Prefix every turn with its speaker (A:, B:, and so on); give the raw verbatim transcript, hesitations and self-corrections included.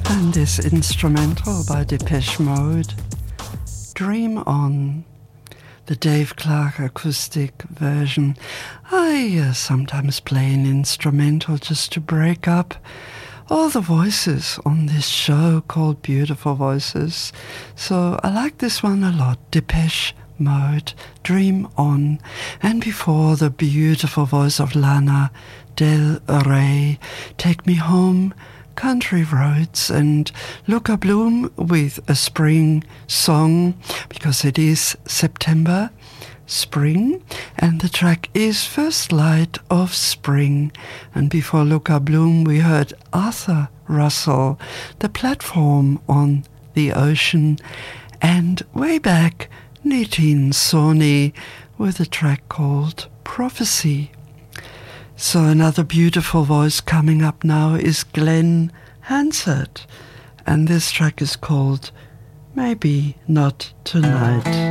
A: And this instrumental by Depeche Mode, Dream On, the Dave Clark acoustic version. I uh, sometimes play an instrumental just to break up all the voices on this show called Beautiful Voices. So I like this one a lot, Depeche Mode, Dream On. And before, the beautiful voice of Lana Del Rey, Take Me Home, Country Roads, and Luca Bloom with a spring song, because it is September, spring, and the track is First Light of Spring. And before Luca Bloom, we heard Arthur Russell, The Platform on the Ocean, and way back, Nitin Sawhney with a track called Prophecy. So another beautiful voice coming up now is Glenn Hansard, and this track is called Maybe Not Tonight.